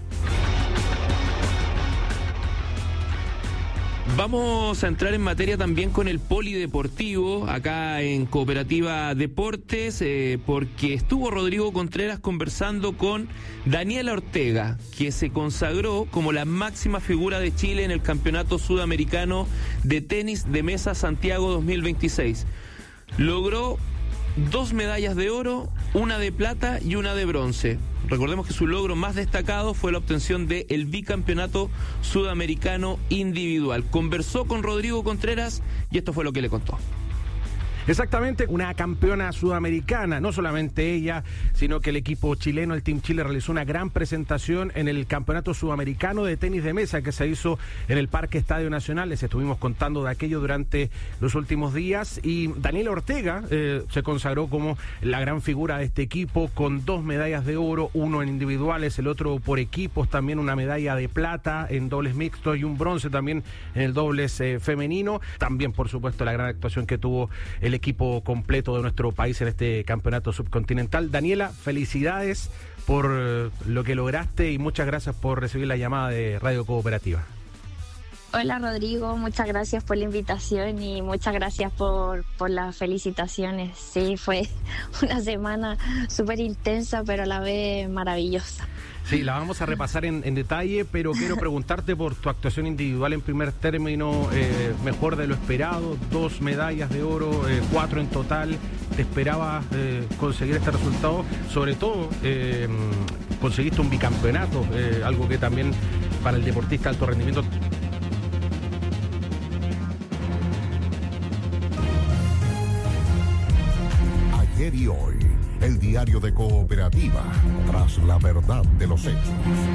S7: Vamos a entrar en materia también con el polideportivo acá en Cooperativa Deportes, eh, porque estuvo Rodrigo Contreras conversando con Daniela Ortega, que se consagró como la máxima figura de Chile en el Campeonato Sudamericano de Tenis de Mesa Santiago dos mil veintiséis. Logró dos medallas de oro, una de plata y una de bronce. Recordemos que su logro más destacado fue la obtención del bicampeonato sudamericano individual. Conversó con Rodrigo Contreras y esto fue lo que le contó.
S14: Exactamente, una campeona sudamericana, no solamente ella, sino que el equipo chileno, el Team Chile, realizó una gran presentación en el Campeonato Sudamericano de Tenis de Mesa que se hizo en el Parque Estadio Nacional. Les estuvimos contando de aquello durante los últimos días y Daniela Ortega eh, se consagró como la gran figura de este equipo con dos medallas de oro, uno en individuales, el otro por equipos, también una medalla de plata en dobles mixtos y un bronce también en el dobles eh, femenino. También, por supuesto, la gran actuación que tuvo el equipo completo de nuestro país en este campeonato subcontinental. Daniela, felicidades por lo que lograste y muchas gracias por recibir la llamada de Radio Cooperativa.
S15: Hola Rodrigo, muchas gracias por la invitación y muchas gracias por, por las felicitaciones. Sí, fue una semana súper intensa, pero a la vez maravillosa.
S14: Sí, la vamos a repasar en, en detalle, pero quiero preguntarte por tu actuación individual en primer término, eh, mejor de lo esperado, dos medallas de oro, eh, cuatro en total. ¿Te esperabas eh, conseguir este resultado? Sobre todo, eh, conseguiste un bicampeonato, eh, algo que también para el deportista de alto rendimiento...
S16: Ayer y hoy, el diario de Cooperativa, tras la verdad de los hechos.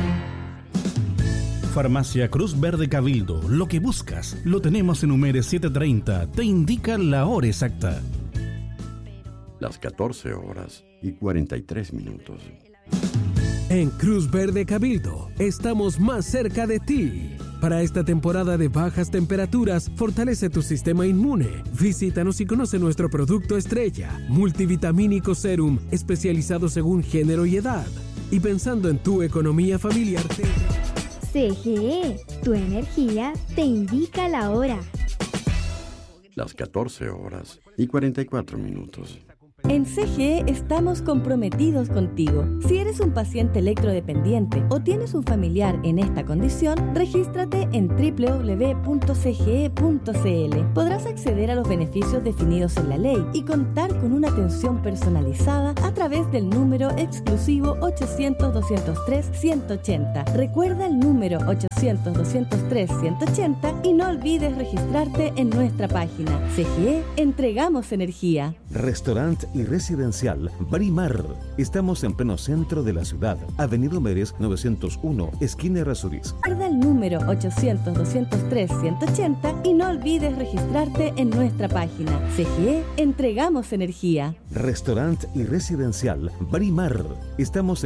S17: Farmacia Cruz Verde Cabildo, lo que buscas, lo tenemos en Humere siete treinta, te indica la hora exacta.
S18: Las catorce horas y cuarenta y tres minutos.
S19: En Cruz Verde Cabildo, estamos más cerca de ti. Para esta temporada de bajas temperaturas, fortalece tu sistema inmune. Visítanos y conoce nuestro producto estrella, Multivitamínico Serum, especializado según género y edad. Y pensando en tu economía familiar... Te...
S6: C G E, tu energía te indica la hora.
S18: Las catorce horas y cuarenta y cuatro minutos.
S20: En C G E estamos comprometidos contigo. Si eres un paciente electrodependiente o tienes un familiar en esta condición, regístrate en doble u doble u doble u punto c g e punto c l. Podrás acceder a los beneficios definidos en la ley y contar con una atención personalizada a través del número exclusivo ochocientos, doscientos tres, ciento ochenta. Recuerda el número ochocientos, doscientos tres, ciento ochenta y no olvides registrarte en nuestra página. C G E, entregamos energía.
S21: Restaurante y residencial Brimar. Estamos en pleno centro de la ciudad, Avenida Humérez novecientos uno, esquina Errázuriz.
S20: Guarda el número ochocientos, doscientos tres, ciento ochenta y no olvides registrarte en nuestra página. C G E, entregamos energía.
S21: Restaurante y residencial Brimar. Estamos